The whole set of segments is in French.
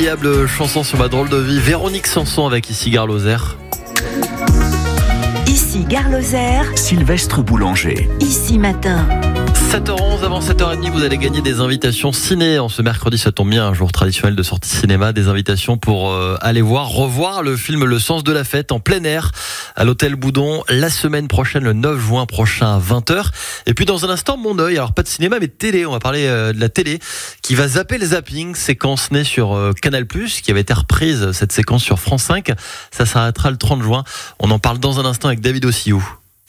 Inoubliable chanson sur ma drôle de vie. Véronique Sanson avec Ici Gare Lozère. Ici Gare Lozère. Sylvestre Boulanger. Ici Matin. 7h11, avant 7h30, vous allez gagner des invitations ciné. En ce mercredi, ça tombe bien, un jour traditionnel de sortie cinéma. Des invitations pour aller revoir le film Le Sens de la Fête en plein air à l'Hôtel Boudon la semaine prochaine, le 9 juin prochain à 20h. Et puis dans un instant, mon œil, alors pas de cinéma mais de télé. On va parler de la télé qui va zapper le zapping, séquence née sur Canal+, qui avait été reprise, cette séquence sur France 5. Ça s'arrêtera le 30 juin. On en parle dans un instant avec David Ossiou.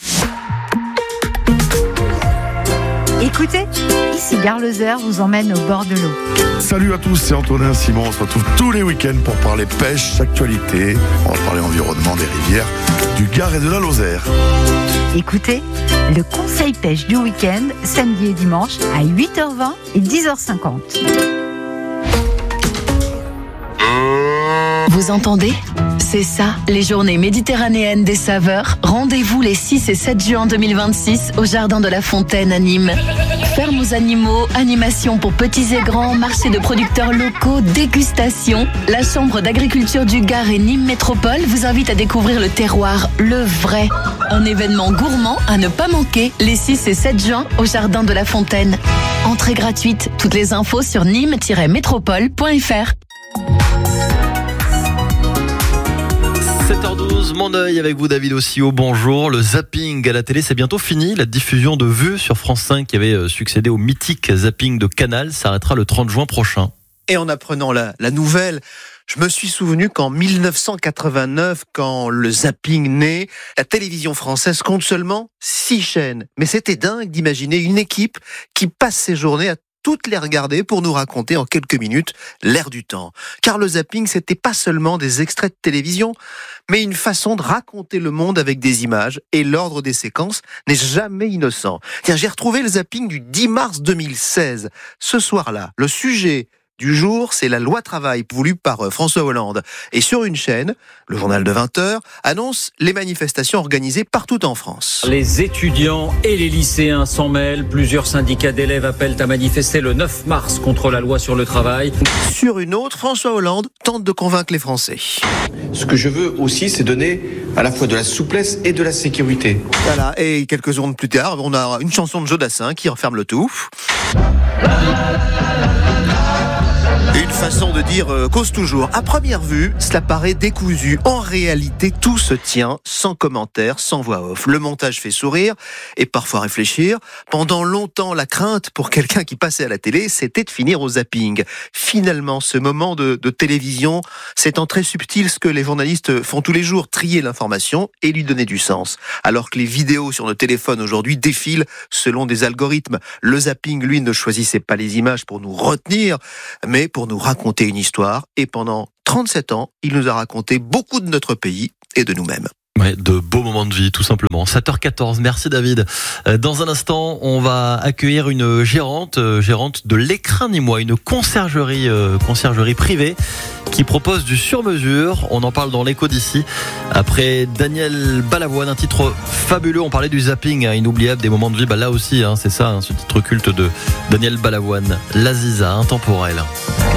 Écoutez, ici Gare Lozère vous emmène au bord de l'eau. Salut à tous, c'est Antonin Simon. On se retrouve tous les week-ends pour parler pêche, actualité. On va parler environnement des rivières, du Gard et de la Lozère. Écoutez, le conseil pêche du week-end, samedi et dimanche à 8h20 et 10h50. Vous entendez ? C'est ça, les journées méditerranéennes des saveurs. Rendez-vous les 6 et 7 juin 2026 au Jardin de la Fontaine à Nîmes. Ferme aux animaux, animation pour petits et grands, marché de producteurs locaux, dégustation. La Chambre d'agriculture du Gard et Nîmes Métropole vous invite à découvrir le terroir, le vrai. Un événement gourmand à ne pas manquer les 6 et 7 juin au Jardin de la Fontaine. Entrée gratuite, toutes les infos sur nîmes-métropole.fr. 7h12, mon œil avec vous David Ossiou, bonjour. Le zapping à la télé, c'est bientôt fini. La diffusion de Vue sur France 5 qui avait succédé au mythique zapping de Canal s'arrêtera le 30 juin prochain. Et en apprenant la nouvelle, je me suis souvenu qu'en 1989, quand le zapping naît, la télévision française compte seulement 6 chaînes. Mais c'était dingue d'imaginer une équipe qui passe ses journées à toutes les regarder pour nous raconter en quelques minutes l'air du temps. Car le zapping, c'était pas seulement des extraits de télévision, mais une façon de raconter le monde avec des images, et l'ordre des séquences n'est jamais innocent. Tiens, j'ai retrouvé le zapping du 10 mars 2016. Ce soir-là, le sujet du jour, c'est la loi travail voulue par François Hollande. Et sur une chaîne, le journal de 20h annonce les manifestations organisées partout en France. Les étudiants et les lycéens s'en mêlent. Plusieurs syndicats d'élèves appellent à manifester le 9 mars contre la loi sur le travail. Sur une autre, François Hollande tente de convaincre les Français. Ce que je veux aussi, c'est donner à la fois de la souplesse et de la sécurité. Voilà, et quelques secondes plus tard, on a une chanson de Jodassin qui referme le tout. Une façon de dire cause toujours. À première vue, cela paraît décousu. En réalité, tout se tient sans commentaire, sans voix off. Le montage fait sourire et parfois réfléchir. Pendant longtemps, la crainte pour quelqu'un qui passait à la télé, c'était de finir au zapping. Finalement, ce moment de télévision, c'est en très subtil ce que les journalistes font tous les jours, trier l'information et lui donner du sens. Alors que les vidéos sur nos téléphones aujourd'hui défilent selon des algorithmes. Le zapping, lui, ne choisissait pas les images pour nous retenir, mais pour nous raconter une histoire. Et pendant 37 ans, il nous a raconté beaucoup de notre pays et de nous-mêmes. Ouais, de beaux moments de vie, tout simplement. 7h14, merci David. Dans un instant, on va accueillir une gérante de l'Écrin Nîmois, une conciergerie privée qui propose du sur-mesure. On en parle dans l'écho d'ici. Après Daniel Balavoine, un titre fabuleux. On parlait du zapping, inoubliable, des moments de vie. Là aussi, c'est ça, ce titre culte de Daniel Balavoine. L'Aziza, intemporel.